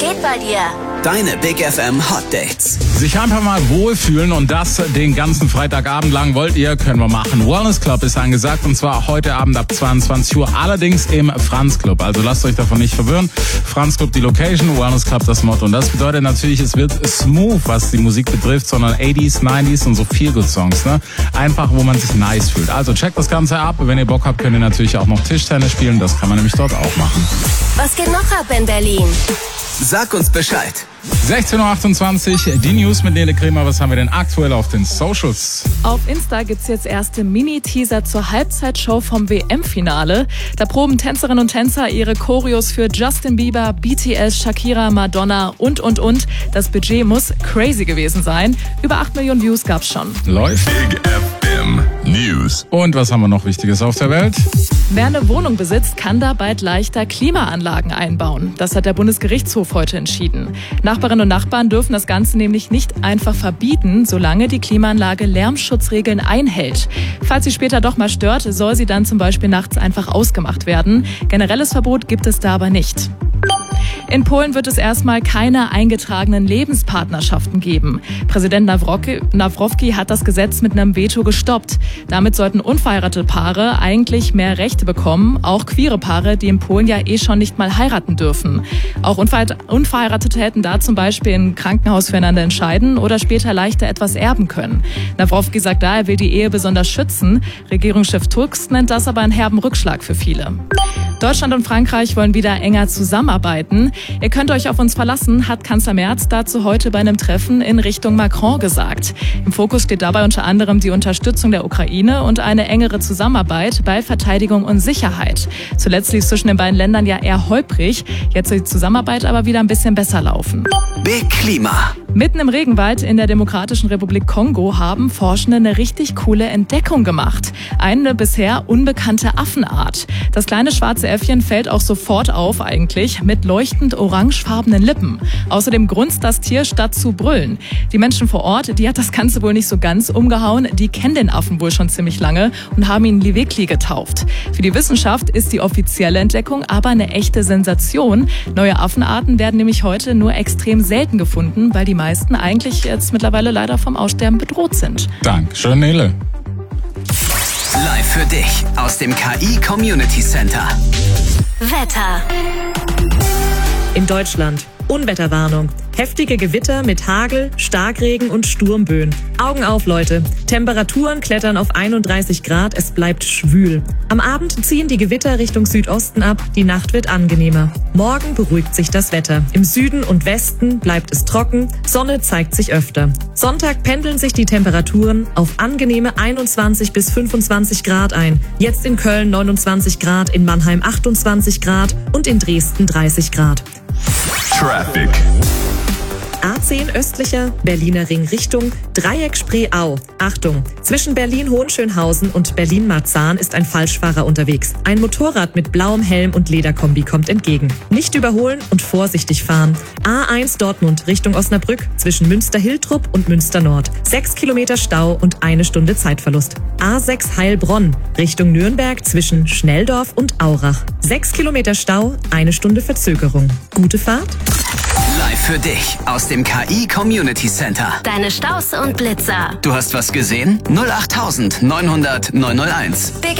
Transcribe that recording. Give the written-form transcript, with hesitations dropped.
geht bei dir? Deine Big FM Hot Dates. Sich einfach mal wohlfühlen und das den ganzen Freitagabend lang wollt ihr, können wir machen. Wellness Club ist angesagt und zwar heute Abend ab 22 Uhr, allerdings im Franz Club. Also lasst euch davon nicht verwirren. Franz Club die Location, Wellness Club das Motto. Und das bedeutet natürlich, es wird smooth, was die Musik betrifft, sondern 80s, 90s und so Feel-Good-Songs. Ne? Einfach, wo man sich nice fühlt. Also checkt das Ganze ab. Wenn ihr Bock habt, könnt ihr natürlich auch noch Tischtennis spielen. Das kann man nämlich dort auch machen. Was geht noch ab in Berlin? Sag uns Bescheid. 16.28 Uhr, die News mit Nele Kremer. Was haben wir denn aktuell auf den Socials? Auf Insta gibt's jetzt erste Mini-Teaser zur Halbzeitshow vom WM-Finale. Da proben Tänzerinnen und Tänzer ihre Choreos für Justin Bieber, BTS, Shakira, Madonna und. Das Budget muss crazy gewesen sein. Über 8 Millionen Views gab's schon. Läuft. Big FM News. Und was haben wir noch Wichtiges auf der Welt? Wer eine Wohnung besitzt, kann da bald leichter Klimaanlagen einbauen. Das hat der Bundesgerichtshof heute entschieden. Nachbarinnen und Nachbarn dürfen das Ganze nämlich nicht einfach verbieten, solange die Klimaanlage Lärmschutzregeln einhält. Falls sie später doch mal stört, soll sie dann zum Beispiel nachts einfach ausgemacht werden. Generelles Verbot gibt es da aber nicht. In Polen wird es erstmal keine eingetragenen Lebenspartnerschaften geben. Präsident Nawrocki hat das Gesetz mit einem Veto gestoppt. Damit sollten unverheiratete Paare eigentlich mehr Rechte bekommen, auch queere Paare, die in Polen ja schon nicht mal heiraten dürfen. Auch Unverheiratete hätten da zum Beispiel im Krankenhaus füreinander entscheiden oder später leichter etwas erben können. Nawrocki sagt da, er will die Ehe besonders schützen. Regierungschef Tusk nennt das aber einen herben Rückschlag für viele. Deutschland und Frankreich wollen wieder enger zusammenarbeiten. Ihr könnt euch auf uns verlassen, hat Kanzler Merz dazu heute bei einem Treffen in Richtung Macron gesagt. Im Fokus steht dabei unter anderem die Unterstützung der Ukraine und eine engere Zusammenarbeit bei Verteidigung und Sicherheit. Zuletzt lief es zwischen den beiden Ländern ja eher holprig. Jetzt soll die Zusammenarbeit aber wieder ein bisschen besser laufen. Big Klima. Mitten im Regenwald in der Demokratischen Republik Kongo haben Forschende eine richtig coole Entdeckung gemacht. Eine bisher unbekannte Affenart. Das kleine schwarze Äffchen fällt auch sofort auf eigentlich, mit leuchtend orangefarbenen Lippen. Außerdem grunzt das Tier statt zu brüllen. Die Menschen vor Ort, die hat das Ganze wohl nicht so ganz umgehauen. Die kennen den Affen wohl schon ziemlich lange und haben ihn Liwekli getauft. Für die Wissenschaft ist die offizielle Entdeckung aber eine echte Sensation. Neue Affenarten werden nämlich heute nur extrem selten gefunden, weil die meisten eigentlich jetzt mittlerweile leider vom Aussterben bedroht sind. Dankeschön, Nele. Live für dich aus dem KI Community Center. Wetter. In Deutschland. Unwetterwarnung. Heftige Gewitter mit Hagel, Starkregen und Sturmböen. Augen auf, Leute. Temperaturen klettern auf 31 Grad, es bleibt schwül. Am Abend ziehen die Gewitter Richtung Südosten ab, die Nacht wird angenehmer. Morgen beruhigt sich das Wetter. Im Süden und Westen bleibt es trocken, Sonne zeigt sich öfter. Sonntag pendeln sich die Temperaturen auf angenehme 21 bis 25 Grad ein. Jetzt in Köln 29 Grad, in Mannheim 28 Grad und in Dresden 30 Grad. Traffic. A10 östlicher, Berliner Ring Richtung Dreieck Spree-Au. Achtung, zwischen Berlin-Hohenschönhausen und Berlin-Marzahn ist ein Falschfahrer unterwegs. Ein Motorrad mit blauem Helm und Lederkombi kommt entgegen. Nicht überholen und vorsichtig fahren. A1 Dortmund Richtung Osnabrück zwischen Münster-Hiltrup und Münster-Nord. 6 Kilometer Stau und 1 Stunde Zeitverlust. A6 Heilbronn Richtung Nürnberg zwischen Schnelldorf und Aurach. 6 Kilometer Stau, 1 Stunde Verzögerung. Gute Fahrt. Live für dich aus dem KI Community Center. Deine Staus und Blitzer. Du hast was gesehen? 08900 901. Big